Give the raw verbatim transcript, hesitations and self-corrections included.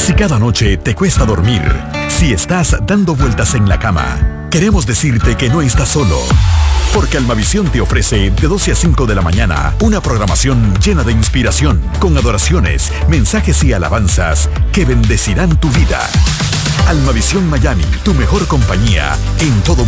Si cada noche te cuesta dormir, si estás dando vueltas en la cama, queremos decirte que no estás solo. Porque Almavisión te ofrece de doce a cinco de la mañana una programación llena de inspiración, con adoraciones, mensajes y alabanzas que bendecirán tu vida. Almavisión Miami, tu mejor compañía en todo